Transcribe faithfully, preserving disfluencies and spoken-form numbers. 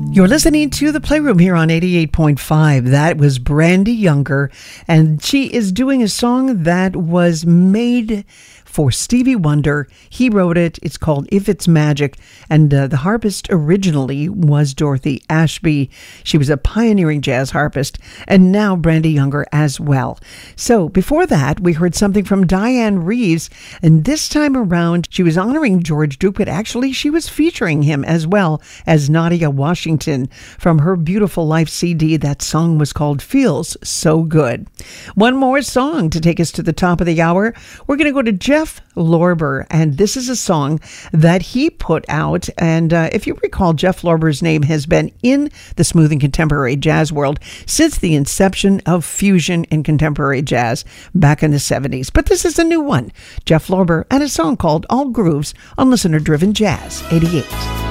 You're listening to The Playroom here on eighty-eight point five. That was Brandy Younger, and she is doing a song that was made for Stevie Wonder. He wrote it. It's called If It's Magic, and uh, the harpist originally was Dorothy Ashby. She was a pioneering jazz harpist, and now Brandy Younger as well. So before that, we heard something from Diane Reeves, and this time around, she was honoring George Duke, but actually she was featuring him as well as Nadia Washington from her Beautiful Life C D. That song was called Feels So Good. One more song to take us to the top of the hour. We're going to go to Jeff Lorber, and this is a song that he put out. And uh, if you recall, Jeff Lorber's name has been in the smooth and contemporary jazz world since the inception of fusion in contemporary jazz back in the seventies. But this is a new one. Jeff Lorber and a song called All Grooves on Listener Driven Jazz eighty-eight.